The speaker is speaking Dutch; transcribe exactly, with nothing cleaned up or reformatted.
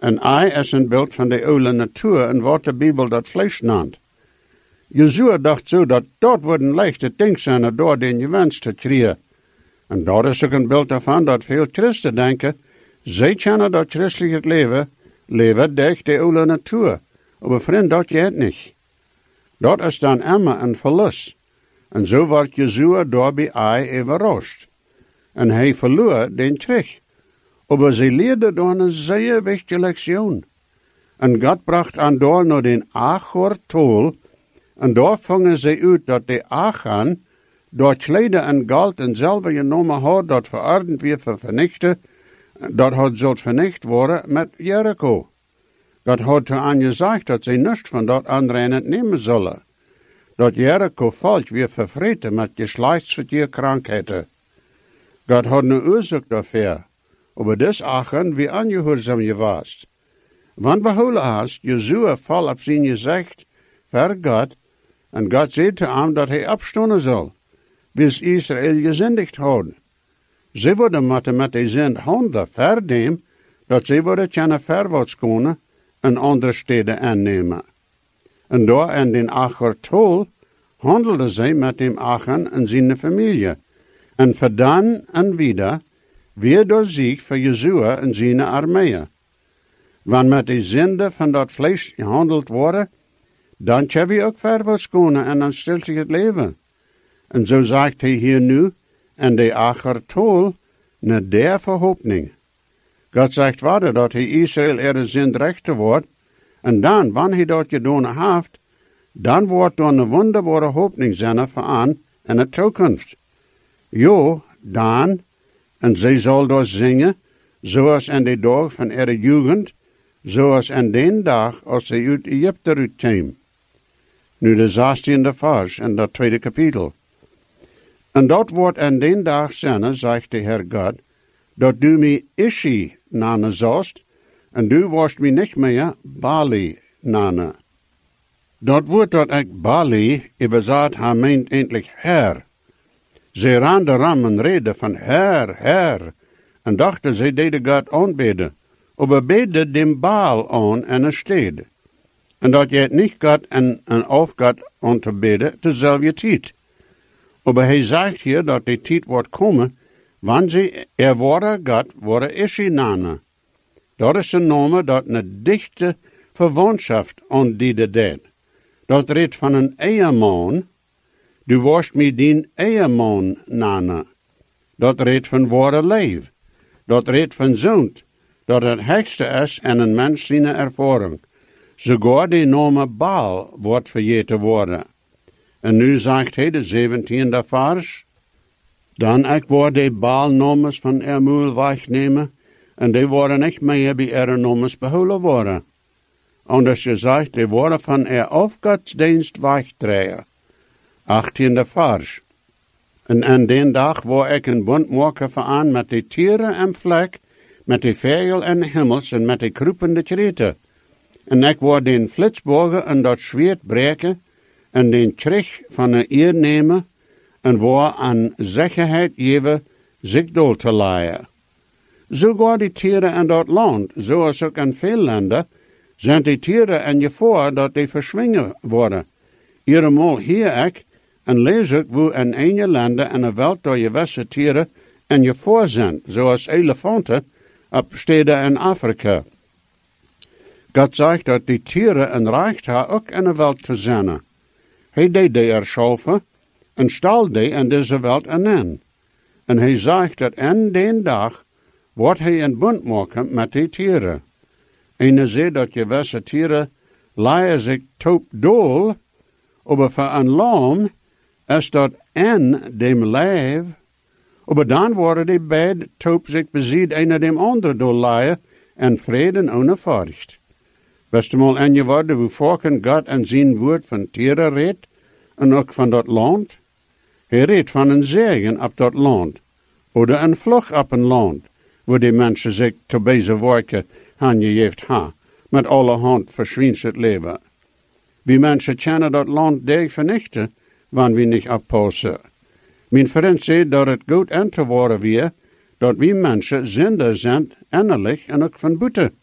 Een ei is een beeld van de oude natuur en wat de Bijbel dat vlees noemt. Jozua dacht zo dat dat wordt een leichte ding zijn door den je wenst te krijgen. En dat is ook een beeld daarvan dat veel christen denken, zij kennen dat christelijk leven, leven durch de oude natuur. Maar vriend, dat gaat niet. Dat is dan immer een verlust. En zo wordt Jozua door bij ei overrascht. En hij verloor den terug. Maar ze leerde door een zeer wichtige lektion. En God bracht aan door naar den Achor Tol, en daar vangen ze uit dat de Achan, door kleden en geld en zelf genomen had, dat verordend weer voor vernichten, dat had zult vernicht worden met Jericho. God had toen aan gezegd dat ze niets van dat aanrennen nemen zullen. Dat Jericho volk weer vervreten met geslachtsverkeerkrankheden. God had een oorzaak daarvoor. Maar des Achan wie ongehoorzaam geweest. Want behouden haast, Jozua val op zijn gezicht voor God, en God zei te hem dat hij opstonden zal, bis Israël gezindigd houden. Ze worden moeten met de zin handen vernemen, dat ze worden kunnen verwaarts kunnen en andere steden aannemen. En daar in den Achor Tol handelden zij met dem Achan en zijn familie, en verdan en wieder weer door zich voor Jozua en zijn armeeën. Wanneer met de zinde van dat vlees gehandeld worden, dan kunnen we ook verwaarts kunnen en dan stilt zich het leven. En zo zegt hij hier nu, en de Achor Tol, naar der verhoopning. God zegt verder dat hij Israël er zin rechter wordt, en dan, wanneer hij dat gedaan heeft, dan wordt er een wonderbare hoopning zijn voor aan in de toekomst. Jo, dan, en zij zal door zingen, zoals in de dag van ihre jugend, zoals in den dag als zij uit Egypte uitkwam. Nu de zestiende vers in dat tweede kapitel. En dat wordt in den dag zijn, zegt de Heer God, dat du mij Ishi namen zost, en du worst mij niet meer Bali namen. Dat woord dat ik Bali, überzat, hij meent eindelijk Herr. Ze raanden rammen reden van Herr, Herr, en dachten ze deden God aanbidden, maar beden dem Baal aan en een stede. En dat je het niet God en een afgod aan te bidden, dezelfde tijd. Maar hij zegt hier dat die tijd wordt komen, wanneer ze er worden God worden Ishinane. Dat is een naam dat een dichte verwantschap aan die deed. Dat redt van een eierman, du worst mij dien eierman nane. Dat redt van ware leef. Dat redt van zoont, dat het hekste is en een mens zijn ervaring. Sogar die naam Baal wordt vergeten worden. En nu zegt hij de zeventiende vers, dan ik word de Baal-namens van er moel wegnemen, en die worden niet meer bij er namens behouden worden. Anders gezegd, die worden van er afgodsdienst wegdragen. achttiende vers. En aan den dag waar ik een bond maken veraan met de tieren en vlek, met de vogel en de hemels en met de kruipende kreten. En ik word den flitsbogen en dat zwaard breken, en den terug van de eer nemen, en waar aan zekerheid geven zich dood te leiden. Zogar die tieren in dat land, zoals ook in veel landen, zijn die tieren in je voor dat die verschwingen worden. Eenmaal hier ik, en lees ik hoe in ene landen en een welt door je wisse tieren in je voor zijn, zoals elefanten op steden in Afrika. God zegt dat die tieren een recht hebben ook in de welt te zijn. Hij deed die erschaffen en stal die in deze welt aan. En hij zegt dat in den dag wordt hij een bund maken met die tieren. En je ziet dat je wisse tieren leien zich top dool, maar voor een lam is dat in dem lijf, maar dan worden die beide top zich beziet een dem andere dool leien en vrede ohne furcht. Best mal in je worden hoe volken God en zijn woord van tieren redt, en ook van dat land. Hij redt van een zegen op dat land, of een vlug op een land, waar die mensen zich te bezig werken aan je heeft ha, met alle hand verschwindt het leven. Wie mensen kennen dat land deeg vernichten, wanneer we niet oppassen. Mijn vriend zei dat het goed aan te worden weer, dat wie mensen zinder zijn, innerlijk en ook van buiten.